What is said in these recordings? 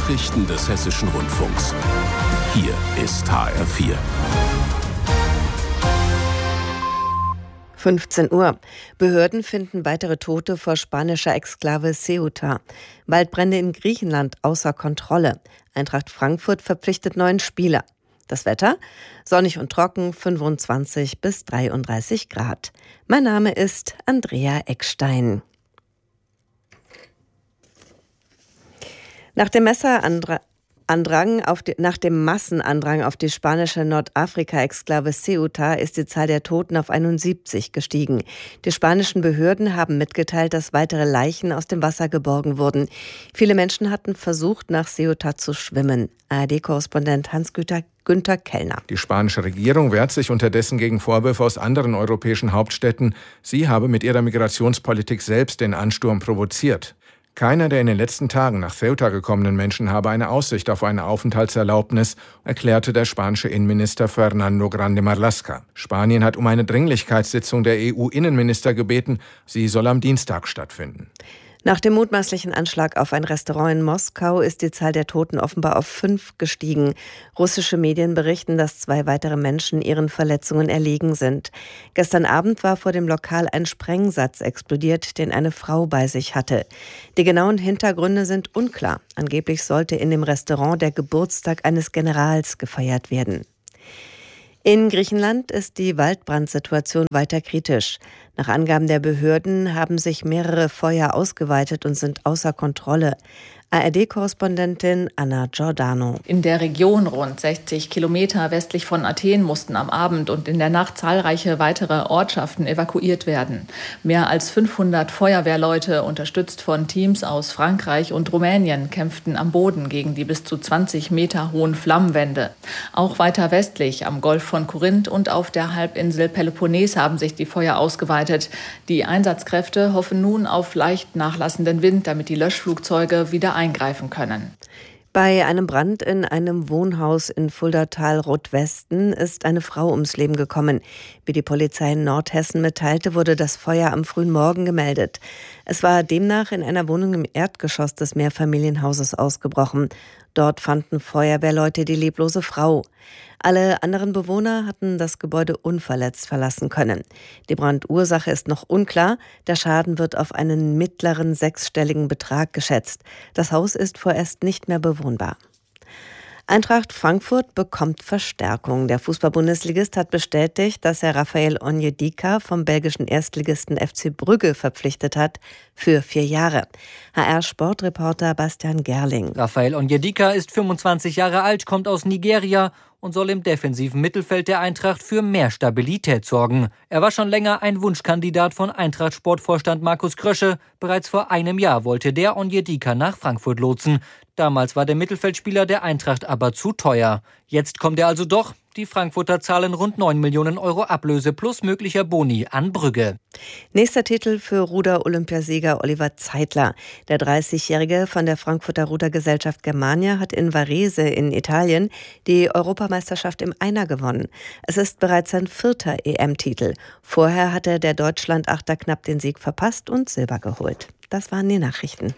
Nachrichten des Hessischen Rundfunks. Hier ist HR4. 15 Uhr. Behörden finden weitere Tote vor spanischer Exklave Ceuta. Waldbrände in Griechenland außer Kontrolle. Eintracht Frankfurt verpflichtet 9 Spieler. Das Wetter? Sonnig und trocken, 25 bis 33 Grad. Mein Name ist Andrea Eckstein. Nach dem Massenandrang auf die spanische Nordafrika-Exklave Ceuta ist die Zahl der Toten auf 71 gestiegen. Die spanischen Behörden haben mitgeteilt, dass weitere Leichen aus dem Wasser geborgen wurden. Viele Menschen hatten versucht, nach Ceuta zu schwimmen. ARD-Korrespondent Hans-Günther Kellner. Die spanische Regierung wehrt sich unterdessen gegen Vorwürfe aus anderen europäischen Hauptstädten. Sie habe mit ihrer Migrationspolitik selbst den Ansturm provoziert. Keiner der in den letzten Tagen nach Ceuta gekommenen Menschen habe eine Aussicht auf eine Aufenthaltserlaubnis, erklärte der spanische Innenminister Fernando Grande Marlaska. Spanien hat um eine Dringlichkeitssitzung der EU-Innenminister gebeten. Sie soll am Dienstag stattfinden. Nach dem mutmaßlichen Anschlag auf ein Restaurant in Moskau ist die Zahl der Toten offenbar auf 5 gestiegen. Russische Medien berichten, dass 2 weitere Menschen ihren Verletzungen erlegen sind. Gestern Abend war vor dem Lokal ein Sprengsatz explodiert, den eine Frau bei sich hatte. Die genauen Hintergründe sind unklar. Angeblich sollte in dem Restaurant der Geburtstag eines Generals gefeiert werden. In Griechenland ist die Waldbrandsituation weiter kritisch. Nach Angaben der Behörden haben sich mehrere Feuer ausgeweitet und sind außer Kontrolle. ARD-Korrespondentin Anna Giordano. In der Region rund 60 Kilometer westlich von Athen mussten am Abend und in der Nacht zahlreiche weitere Ortschaften evakuiert werden. Mehr als 500 Feuerwehrleute, unterstützt von Teams aus Frankreich und Rumänien, kämpften am Boden gegen die bis zu 20 Meter hohen Flammenwände. Auch weiter westlich am Golf von Korinth und auf der Halbinsel Peloponnes haben sich die Feuer ausgeweitet. Die Einsatzkräfte hoffen nun auf leicht nachlassenden Wind, damit die Löschflugzeuge wieder eingreifen können. Bei einem Brand in einem Wohnhaus in Fuldatal-Rotwesten ist eine Frau ums Leben gekommen. Wie die Polizei in Nordhessen mitteilte, wurde das Feuer am frühen Morgen gemeldet. Es war demnach in einer Wohnung im Erdgeschoss des Mehrfamilienhauses ausgebrochen. Dort fanden Feuerwehrleute die leblose Frau. Alle anderen Bewohner hatten das Gebäude unverletzt verlassen können. Die Brandursache ist noch unklar. Der Schaden wird auf einen mittleren 6-stelligen Betrag geschätzt. Das Haus ist vorerst nicht mehr bewohnbar. Eintracht Frankfurt bekommt Verstärkung. Der Fußball-Bundesligist hat bestätigt, dass er Raphael Onyedika vom belgischen Erstligisten FC Brügge verpflichtet hat für 4 Jahre. HR-Sportreporter Bastian Gerling. Raphael Onyedika ist 25 Jahre alt, kommt aus Nigeria und soll im defensiven Mittelfeld der Eintracht für mehr Stabilität sorgen. Er war schon länger ein Wunschkandidat von Eintracht-Sportvorstand Markus Krösche. Bereits vor einem Jahr wollte der Onyedika nach Frankfurt lotsen. Damals war der Mittelfeldspieler der Eintracht aber zu teuer. Jetzt kommt er also doch. Die Frankfurter zahlen rund 9 Millionen Euro Ablöse plus möglicher Boni an Brügge. Nächster Titel für Ruder-Olympiasieger Oliver Zeitler. Der 30-Jährige von der Frankfurter Rudergesellschaft Germania hat in Varese in Italien die Europameisterschaft im Einer gewonnen. Es ist bereits sein 4. EM-Titel. Vorher hatte der Deutschland-Achter knapp den Sieg verpasst und Silber geholt. Das waren die Nachrichten.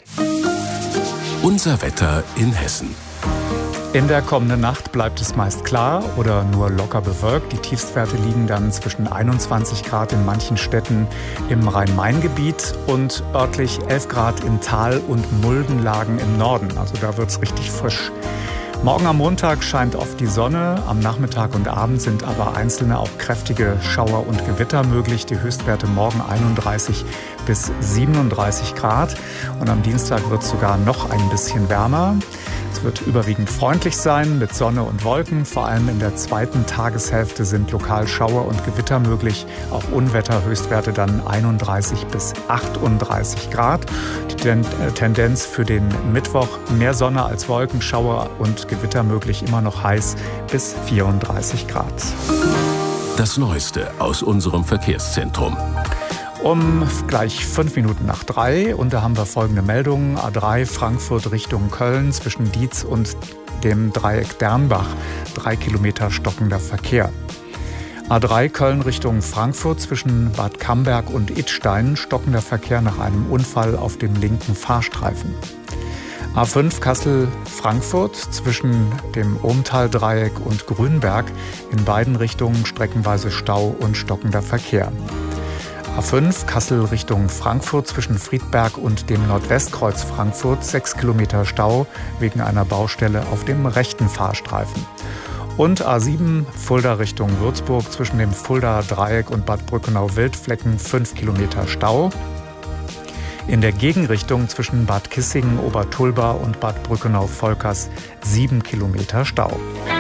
Unser Wetter in Hessen. In der kommenden Nacht bleibt es meist klar oder nur locker bewölkt. Die Tiefstwerte liegen dann zwischen 21 Grad in manchen Städten im Rhein-Main-Gebiet und örtlich 11 Grad in Tal- und Muldenlagen im Norden. Also da wird es richtig frisch. Morgen am Montag scheint oft die Sonne, am Nachmittag und Abend sind aber einzelne auch kräftige Schauer und Gewitter möglich. Die Höchstwerte morgen 31 bis 37 Grad und am Dienstag wird es sogar noch ein bisschen wärmer. Es wird überwiegend freundlich sein mit Sonne und Wolken. Vor allem in der zweiten Tageshälfte sind lokal Schauer und Gewitter möglich. Auch Unwetter, Höchstwerte dann 31 bis 38 Grad. Die Tendenz für den Mittwoch: mehr Sonne als Wolken, Schauer und Gewitter möglich, immer noch heiß bis 34 Grad. Das Neueste aus unserem Verkehrszentrum. Um gleich 5 Minuten nach 3 und da haben wir folgende Meldungen. A3 Frankfurt Richtung Köln zwischen Dietz und dem Dreieck Dernbach. 3 Kilometer stockender Verkehr. A3 Köln Richtung Frankfurt zwischen Bad Camberg und Idstein stockender Verkehr nach einem Unfall auf dem linken Fahrstreifen. A5 Kassel-Frankfurt zwischen dem Ohmtal-Dreieck und Grünberg in beiden Richtungen streckenweise Stau und stockender Verkehr. A5 Kassel Richtung Frankfurt zwischen Friedberg und dem Nordwestkreuz Frankfurt 6 Kilometer Stau wegen einer Baustelle auf dem rechten Fahrstreifen. Und A7 Fulda Richtung Würzburg zwischen dem Fulda-Dreieck und Bad Brückenau-Wildflecken 5 Kilometer Stau. In der Gegenrichtung zwischen Bad Kissingen, Obertulba und Bad Brückenau-Volkers 7 Kilometer Stau.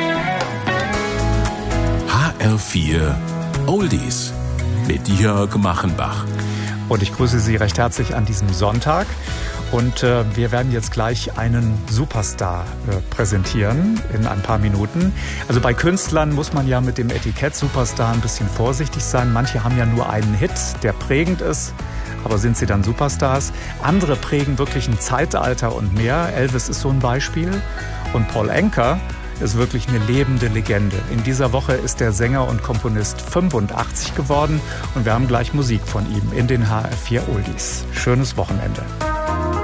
HR4 Oldies mit Jörg Machenbach. Und ich grüße Sie recht herzlich an diesem Sonntag. Und wir werden jetzt gleich einen Superstar präsentieren in ein paar Minuten. Also bei Künstlern muss man ja mit dem Etikett Superstar ein bisschen vorsichtig sein. Manche haben ja nur einen Hit, der prägend ist. Aber sind sie dann Superstars? Andere prägen wirklich ein Zeitalter und mehr. Elvis ist so ein Beispiel. Und Paul Anka ist wirklich eine lebende Legende. In dieser Woche ist der Sänger und Komponist 85 geworden. Und wir haben gleich Musik von ihm in den HR4 Oldies. Schönes Wochenende.